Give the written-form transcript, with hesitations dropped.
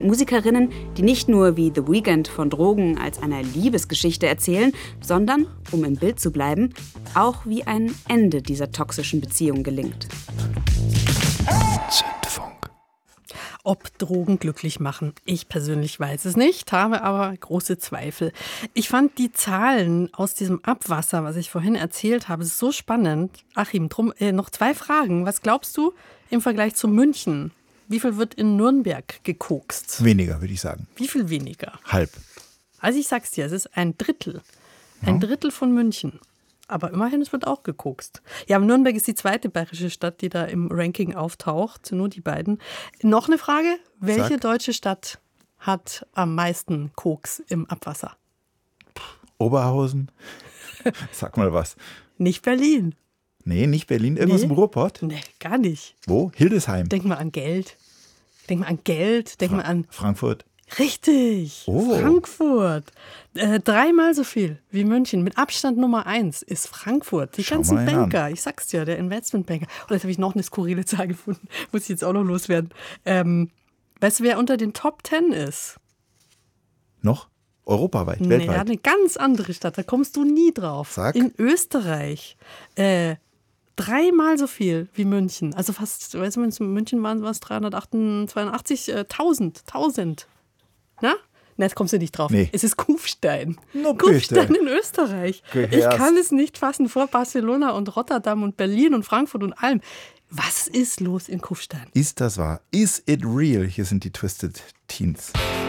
Musikerinnen, die nicht nur wie The Weeknd von Drogen als einer Liebesgeschichte erzählen, sondern, um im Bild zu bleiben, auch wie ein Ende dieser toxischen Beziehung gelingt. Zündfunk. Ob Drogen glücklich machen, ich persönlich weiß es nicht, habe aber große Zweifel. Ich fand die Zahlen aus diesem Abwasser, was ich vorhin erzählt habe, so spannend. Achim, noch 2 Fragen. Was glaubst du im Vergleich zu München? Wie viel wird in Nürnberg gekokst? Weniger, würde ich sagen. Wie viel weniger? Halb. Also ich sag's dir, es ist ein Drittel. Ein Drittel von München. Aber immerhin, es wird auch gekokst. Ja, Nürnberg ist die zweite bayerische Stadt, die da im Ranking auftaucht. Nur die beiden. Noch eine Frage. Welche deutsche Stadt hat am meisten Koks im Abwasser? Oberhausen? Sag mal was. Nicht Berlin. Nee, nicht Berlin. Irgendwas im Ruhrpott? Nee, gar nicht. Wo? Hildesheim. Denk mal an Geld. Denk mal an Frankfurt. Richtig, Oh. Frankfurt. 3-mal so viel wie München. Mit Abstand Nummer 1 ist Frankfurt. Die Schau ganzen mal Banker, ich sag's dir, der Investmentbanker. Und jetzt habe ich noch eine skurrile Zahl gefunden, muss ich jetzt auch noch loswerden. Weißt du, wer unter den Top 10 ist? Noch? Europaweit, Nee, weltweit. eine ganz andere Stadt, da kommst du nie drauf. Sag. In Österreich. 3-mal so viel wie München. Also fast, weißt du, in München waren es 382.000. Na? Na, jetzt kommst du nicht drauf. Nee. Es ist Kufstein. No, Kufstein bitte. in Österreich. Gehör's. Ich kann es nicht fassen. Vor Barcelona und Rotterdam und Berlin und Frankfurt und allem. Was ist los in Kufstein? Ist das wahr? Is it real? Hier sind die Twisted Teens.